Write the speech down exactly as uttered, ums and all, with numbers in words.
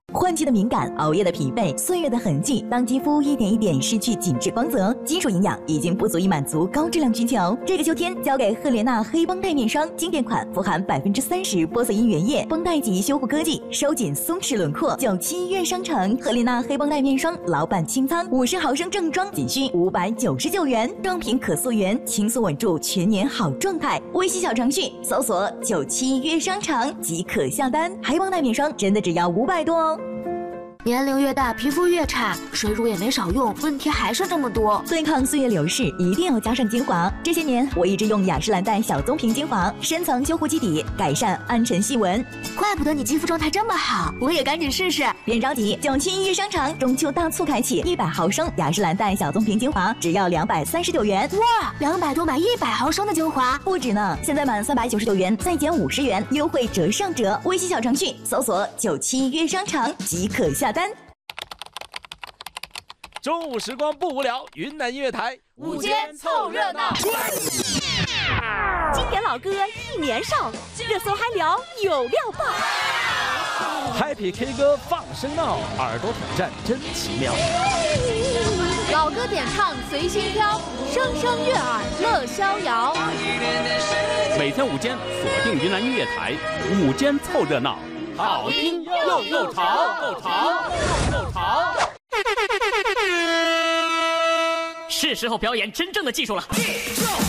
换季的敏感，熬夜的疲惫，岁月的痕迹，当肌肤一点一点失去紧致光泽，基础营养已经不足以满足高质量需求。这个秋天，交给赫莲娜黑绷带面霜经典款，富含百分之三十玻色因原液绷带级修护科技，收紧松弛轮廓。九七悦商城赫莲娜黑绷带面霜老版清仓，五十毫升正装仅需五百九十九元，装瓶可溯源，轻松稳住全年好状态。微信小程序搜索九七悦商城即可下单，黑绷带面霜真的只要五百多哦。 年龄越大，皮肤越差，水乳也没少用，问题还是这么多。 对抗岁月流逝，一定要加上精华。这些年，我一直用雅诗兰黛小棕瓶精华，深层修护基底，改善暗沉细纹。 怪不得你肌肤状态这么好，我也赶紧试试。 别着急，九七悦商城中秋大促开启，一百毫升雅诗兰黛小棕瓶精华只要两百三十九元。 哇，两百多买一百毫升的精华， 不止呢！现在满三百九十九元再减五十元，优惠折上折。微信小程序搜索九七悦商城即可下单。 中午时光不无聊，云南音乐台午间凑热闹， 经典老歌一年少，热搜嗨聊有料爆。 Happy K 歌放声闹，耳朵挑战真奇妙。 老歌点唱随心飘，声声悦耳乐逍遥。 每天午间锁定云南音乐台，午间凑热闹， 好听又又潮，又潮又潮。 是时候表演真正的技术了。